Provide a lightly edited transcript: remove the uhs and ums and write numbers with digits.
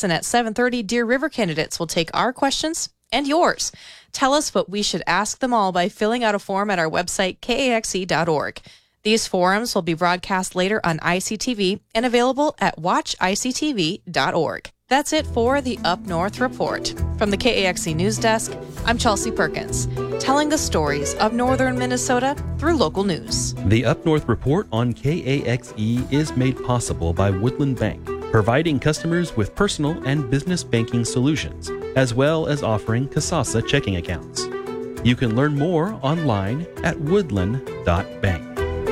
and at 7:30, Deer River candidates will take our questions and yours. Tell us what we should ask them all by filling out a form at our website, kaxe.org. These forums will be broadcast later on ICTV and available at watchictv.org. That's it for the Up North Report. From the KAXE News Desk, I'm Chelsea Perkins, telling the stories of northern Minnesota through local news. The Up North Report on KAXE is made possible by Woodland Bank, providing customers with personal and business banking solutions, as well as offering Kasasa checking accounts. You can learn more online at woodland.bank.